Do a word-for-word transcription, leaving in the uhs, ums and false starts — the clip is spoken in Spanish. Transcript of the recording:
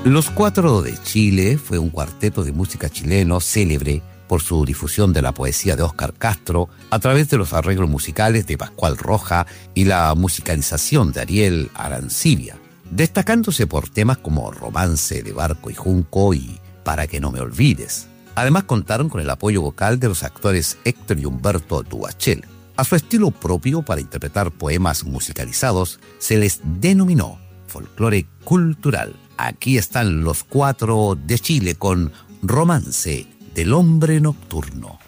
Los Cuatro de Chile fue un cuarteto de música chileno célebre por su difusión de la poesía de Óscar Castro a través de los arreglos musicales de Pascual Roja y la musicalización de Ariel Arancibia, destacándose por temas como Romance de Barco y Junco y Para que no me olvides. Además contaron con el apoyo vocal de los actores Héctor y Humberto Duachel. A su estilo propio para interpretar poemas musicalizados se les denominó folclore cultural. Aquí están los Cuatro de Chile con Romance del Hombre Nocturno.